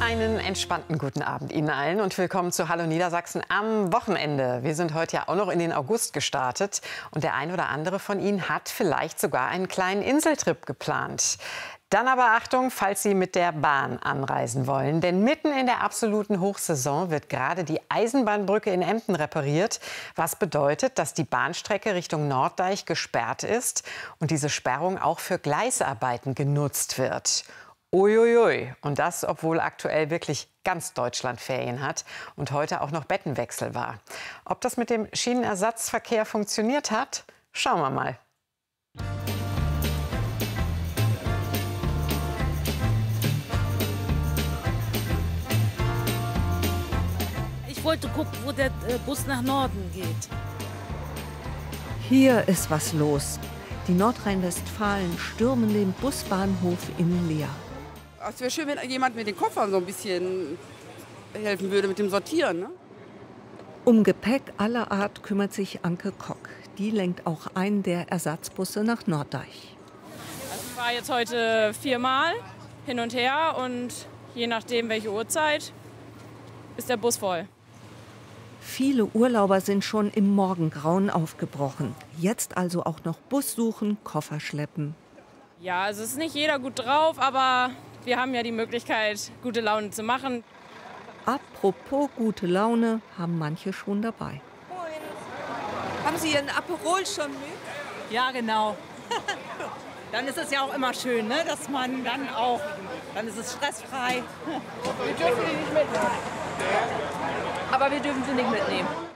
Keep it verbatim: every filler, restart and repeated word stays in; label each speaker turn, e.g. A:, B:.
A: Einen entspannten guten Abend Ihnen allen und willkommen zu Hallo Niedersachsen am Wochenende. Wir sind heute ja auch noch in den August gestartet und der ein oder andere von Ihnen hat vielleicht sogar einen kleinen Inseltrip geplant. Dann aber Achtung, falls Sie mit der Bahn anreisen wollen. Denn mitten in der absoluten Hochsaison wird gerade die Eisenbahnbrücke in Emden repariert. Was bedeutet, dass die Bahnstrecke Richtung Norddeich gesperrt ist und diese Sperrung auch für Gleisarbeiten genutzt wird. Uiuiui. Und das, obwohl aktuell wirklich ganz Deutschland Ferien hat und heute auch noch Bettenwechsel war. Ob das mit dem Schienenersatzverkehr funktioniert hat? Schauen wir mal.
B: Ich wollte gucken, wo der Bus nach Norden geht.
C: Hier ist was los. Die Nordrhein-Westfalen stürmen den Busbahnhof in Leer.
D: Es wäre schön, wenn jemand mit den Koffern so ein bisschen helfen würde mit dem Sortieren. Ne?
C: Um Gepäck aller Art kümmert sich Anke Kock. Die lenkt auch einen der Ersatzbusse nach Norddeich.
E: Also ich fahre jetzt heute viermal hin und her und je nachdem, welche Uhrzeit, ist der Bus voll.
C: Viele Urlauber sind schon im Morgengrauen aufgebrochen. Jetzt also auch noch Bus suchen, Koffer schleppen.
E: Ja, also es ist nicht jeder gut drauf, aber wir haben ja die Möglichkeit, gute Laune zu machen.
C: Apropos gute Laune, haben manche schon dabei.
F: Moin. Haben Sie Ihren Aperol schon mit?
G: Ja, genau. Dann ist es ja auch immer schön, ne? Dass man dann auch, dann ist es stressfrei.
H: Wir dürfen die nicht mitnehmen. Aber wir dürfen sie nicht mitnehmen.